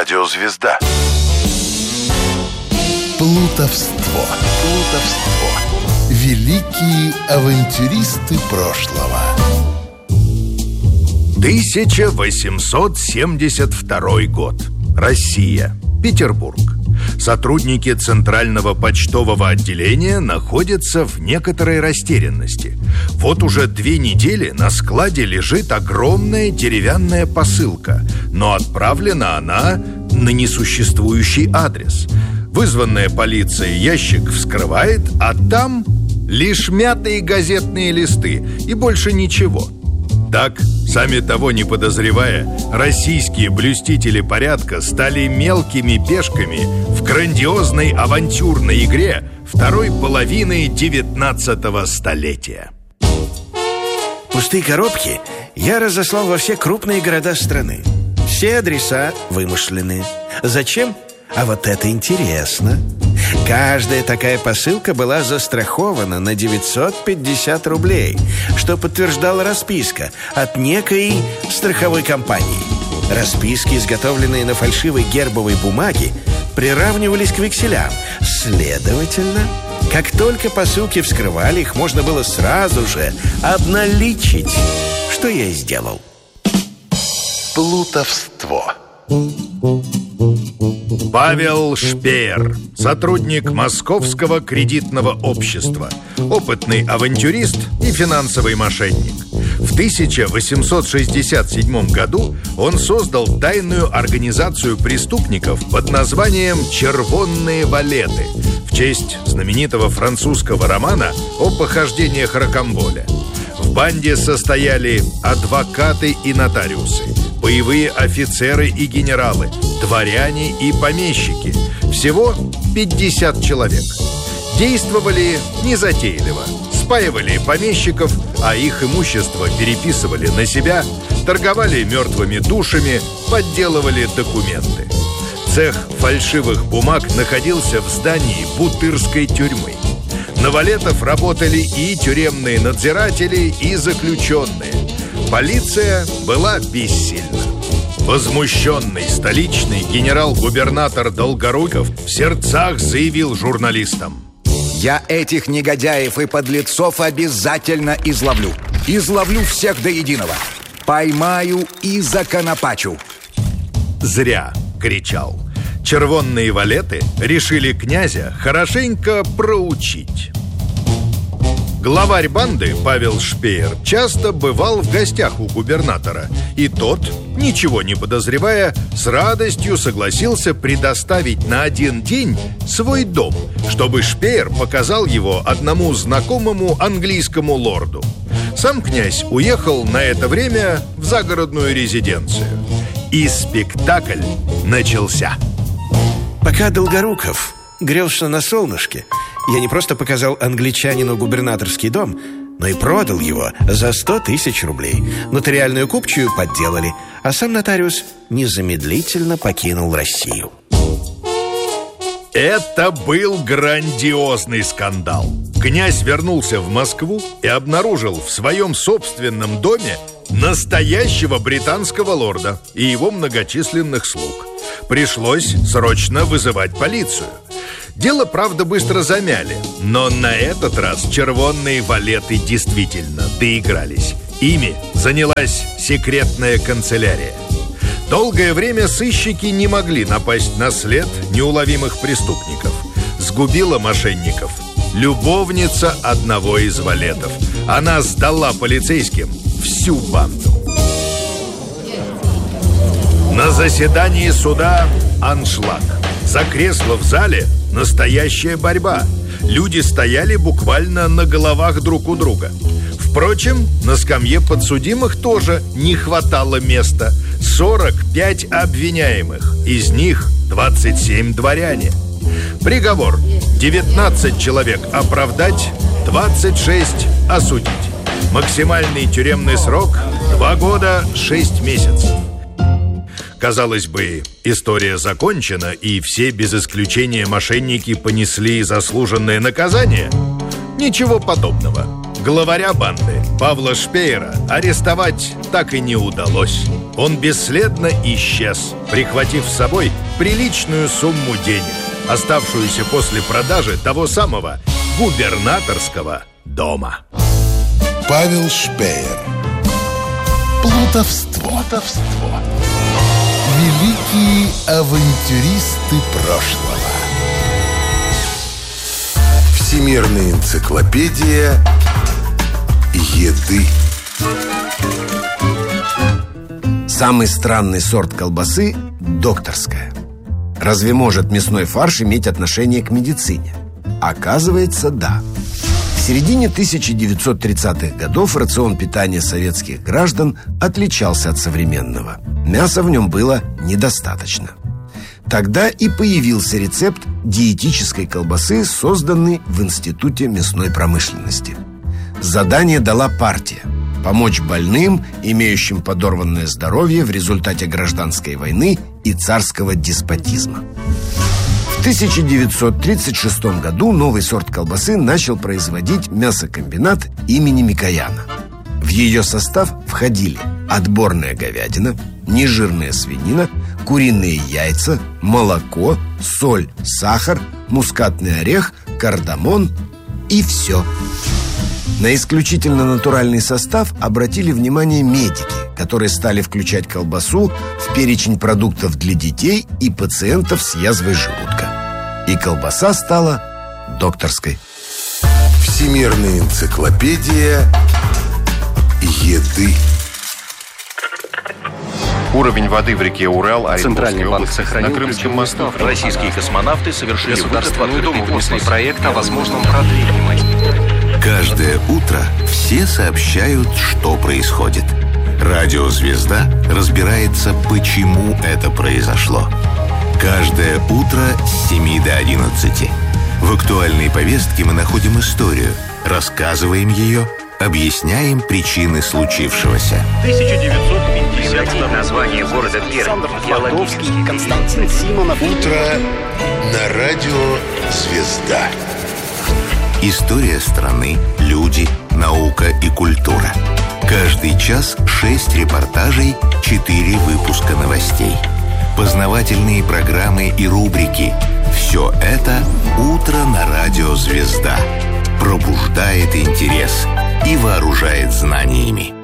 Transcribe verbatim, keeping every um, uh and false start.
Радиозвезда. Плутовство. Плутовство. Великие авантюристы прошлого. тысяча восемьсот семьдесят второй год. Россия. Петербург. Сотрудники Центрального почтового отделения находятся в некоторой растерянности. Вот уже две недели на складе лежит огромная деревянная посылка, но отправлена она на несуществующий адрес. Вызванная полицией ящик вскрывает, а там лишь мятые газетные листы и больше ничего. Так, сами того не подозревая, российские блюстители порядка стали мелкими пешками в грандиозной авантюрной игре второй половины девятнадцатого столетия. Пустые коробки я разослал во все крупные города страны. Все адреса вымышленные. Зачем? А вот это интересно. Каждая такая посылка была застрахована на девятьсот пятьдесят рублей, что подтверждала расписка от некой страховой компании. Расписки, изготовленные на фальшивой гербовой бумаге, приравнивались к векселям. Следовательно, как только посылки вскрывали, их можно было сразу же обналичить, что я и сделал. Плутовство. Павел Шпеер, сотрудник Московского кредитного общества, опытный авантюрист и финансовый мошенник. В тысяча восемьсот шестьдесят седьмом году он создал тайную организацию преступников под названием «Червонные валеты» в честь знаменитого французского романа о похождениях Рокамболя. В банде состояли адвокаты и нотариусы, боевые офицеры и генералы, дворяне и помещики. Всего пятьдесят человек. Действовали незатейливо. Спаивали помещиков, а их имущество переписывали на себя, торговали мертвыми душами, подделывали документы. Цех фальшивых бумаг находился в здании Бутырской тюрьмы. На валетов работали и тюремные надзиратели, и заключенные. Полиция была бессильна. Возмущенный столичный генерал-губернатор Долгоруков в сердцах заявил журналистам: «Я этих негодяев и подлецов обязательно изловлю. Изловлю всех до единого. Поймаю и законопачу». Зря кричал. Червонные валеты решили князя хорошенько проучить. Главарь банды Павел Шпеер часто бывал в гостях у губернатора, и тот, ничего не подозревая, с радостью согласился предоставить на один день свой дом, чтобы Шпеер показал его одному знакомому английскому лорду. Сам князь уехал на это время в загородную резиденцию. И спектакль начался. Пока Долгоруков грелся на солнышке, я не просто показал англичанину губернаторский дом, но и продал его за сто тысяч рублей. Нотариальную купчую подделали, а сам нотариус незамедлительно покинул Россию. Это был грандиозный скандал. Князь вернулся в Москву и обнаружил в своем собственном доме настоящего британского лорда и его многочисленных слуг. Пришлось срочно вызывать полицию. Дело, правда, быстро замяли, но на этот раз червонные валеты действительно доигрались. Ими занялась секретная канцелярия. Долгое время сыщики не могли напасть на след неуловимых преступников. Сгубила мошенников любовница одного из валетов. Она сдала полицейским всю банду. На заседании суда аншлаг. За кресло в зале настоящая борьба. Люди стояли буквально на головах друг у друга. Впрочем, на скамье подсудимых тоже не хватало места. сорок пять обвиняемых, из них двадцать семь дворяне. Приговор: девятнадцать человек оправдать, двадцать шесть осудить. Максимальный тюремный срок – два года шесть месяцев. Казалось бы, история закончена, и все без исключения мошенники понесли заслуженное наказание. Ничего подобного. Главаря банды Павла Шпеера арестовать так и не удалось. он бесследно исчез, прихватив с собой приличную сумму денег, оставшуюся после продажи того самого губернаторского дома. Павел Шпеер. Плутовство. Плутовство. Великие авантюристы прошлого. Всемирная энциклопедия еды. Самый странный сорт колбасы – докторская. Разве может мясной фарш иметь отношение к медицине? Оказывается, да. В середине тысяча девятьсот тридцатых годов рацион питания советских граждан отличался от современного. Мяса в нем было недостаточно. Тогда и появился рецепт диетической колбасы, созданный в Институте мясной промышленности. Задание дала партия – помочь больным, имеющим подорванное здоровье в результате гражданской войны и царского деспотизма. В тысяча девятьсот тридцать шестом году новый сорт колбасы начал производить мясокомбинат имени Микояна. В ее состав входили отборная говядина, нежирная свинина, куриные яйца, молоко, соль, сахар, мускатный орех, кардамон и все. На исключительно натуральный состав обратили внимание медики, которые стали включать колбасу в перечень продуктов для детей и пациентов с язвой желудка. И колбаса стала докторской. Всемирная энциклопедия еды. Уровень воды в реке Урал, Центральный банк сохранил на Крымском мосту. Российские космонавты совершили Государственный государственный проект о возможном продлении. Каждое утро все сообщают, что происходит. Радио «Звезда» разбирается, почему это произошло. Каждое утро с семи до одиннадцати. В актуальной повестке мы находим историю, рассказываем ее, объясняем причины случившегося. тысяча девятьсот пятьдесят название города Пермь. Платовский, Константин Симонов. Утро на радио «Звезда». История страны, люди, наука и культура. Каждый час шесть репортажей, четыре выпуска новостей. Познавательные программы и рубрики. Все это «Утро на радио «Звезда». Пробуждает интерес и вооружает знаниями.